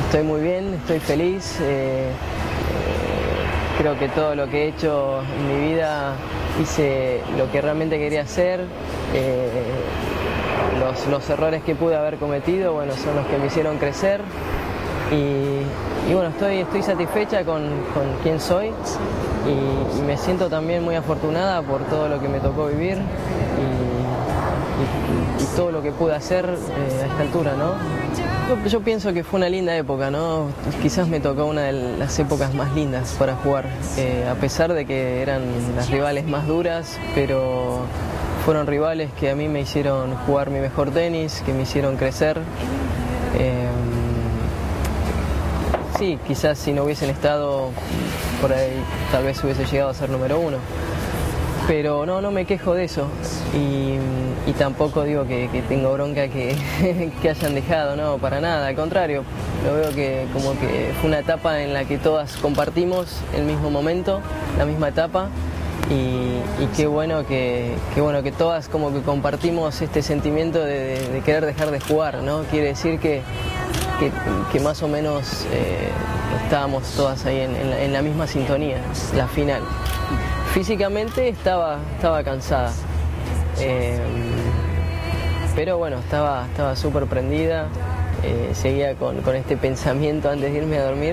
Estoy muy bien, estoy feliz. Creo que todo lo que he hecho en mi vida hice lo que realmente quería hacer. Los errores que pude haber cometido, bueno, son los que me hicieron crecer. Y bueno, estoy satisfecha con quién soy y me siento también muy afortunada por todo lo que me tocó vivir y todo lo que pude hacer a esta altura, ¿no? Yo pienso que fue una linda época, ¿no? Quizás me tocó una de las épocas más lindas para jugar, a pesar de que eran las rivales más duras, pero fueron rivales que a mí me hicieron jugar mi mejor tenis, que me hicieron crecer. Sí, quizás si no hubiesen estado por ahí, tal vez hubiese llegado a ser número 1. Pero no me quejo de eso y tampoco digo que tengo bronca que hayan dejado, no, para nada, al contrario. Lo veo que como que fue una etapa en la que todas compartimos el mismo momento, la misma etapa y qué bueno que todas como que compartimos este sentimiento de querer dejar de jugar, ¿no? Quiere decir que más o menos estábamos todas ahí en la misma sintonía, la final. Físicamente estaba cansada, pero bueno, estaba súper prendida, seguía con este pensamiento antes de irme a dormir.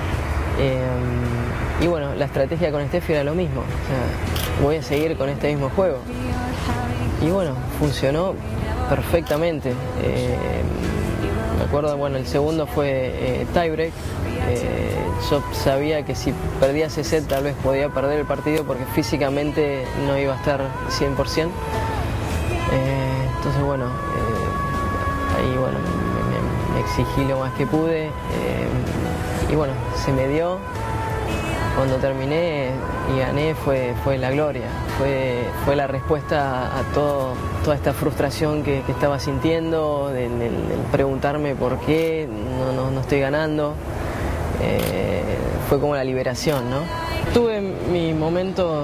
Y bueno, la estrategia con Steffi era lo mismo, o sea, voy a seguir con este mismo juego. Y bueno, funcionó perfectamente. Me acuerdo, bueno, el segundo fue tiebreak. Yo sabía que si perdía ese set tal vez podía perder el partido porque físicamente no iba a estar 100%. Entonces bueno, ahí bueno, me exigí lo más que pude y bueno, se me dio. Cuando terminé y gané fue la gloria, fue la respuesta a toda esta frustración que estaba sintiendo, del preguntarme por qué no estoy ganando. Fue como la liberación, ¿no? Tuve mi momento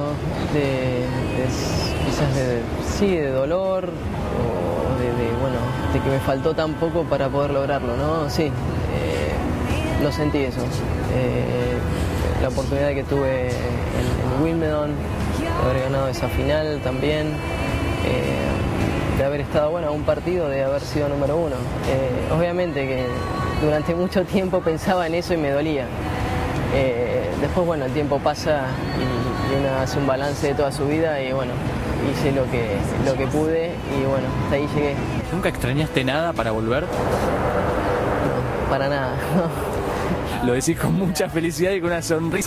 quizás de dolor o de que me faltó tan poco para poder lograrlo, ¿no? Sí, lo sentí eso. La oportunidad que tuve en Wimbledon, de haber ganado esa final también, de haber estado bueno a un partido, de haber sido número 1. Obviamente que durante mucho tiempo pensaba en eso y me dolía. Después bueno, el tiempo pasa y uno hace un balance de toda su vida y bueno, hice lo que pude y bueno, hasta ahí llegué. ¿Nunca extrañaste nada para volver? No, para nada. Lo decís con mucha felicidad y con una sonrisa.